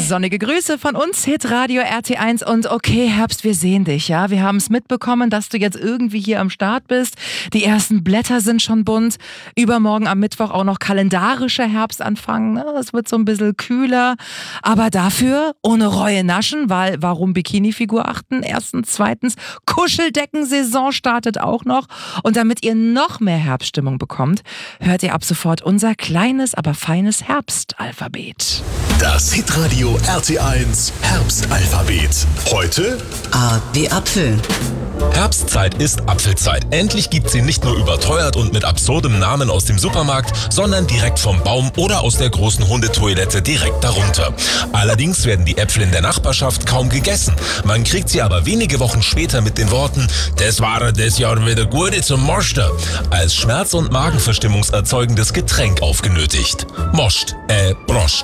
Sonnige Grüße von uns, Hitradio RT1 und okay, Herbst, wir sehen dich, ja. Wir haben es mitbekommen, dass du jetzt irgendwie hier am Start bist. Die ersten Blätter sind schon bunt. Übermorgen am Mittwoch auch noch kalendarischer Herbstanfang. Ne? Es wird so ein bisschen kühler. Aber dafür ohne Reue naschen, weil warum Bikini-Figur achten? Erstens, zweitens, Kuscheldeckensaison startet auch noch. Und damit ihr noch mehr Herbststimmung bekommt, hört ihr ab sofort unser kleines, aber feines Herbstalphabet. Das Hitradio RT1 Herbstalphabet. Heute A wie Apfel. Herbstzeit ist Apfelzeit. Endlich gibt's sie nicht nur überteuert und mit absurdem Namen aus dem Supermarkt, sondern direkt vom Baum oder aus der großen Hundetoilette direkt darunter. Allerdings werden die Äpfel in der Nachbarschaft kaum gegessen. Man kriegt sie aber wenige Wochen später mit den Worten "Das war das Jahr wieder gute zum Moster" als Schmerz- und Magenverstimmungserzeugendes Getränk aufgenötigt. Moscht, Broscht.